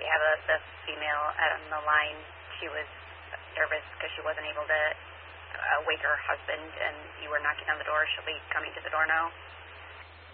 have the female on the line. She was nervous because she wasn't able to wake her husband, and you were knocking on the door. She'll be coming to the door now.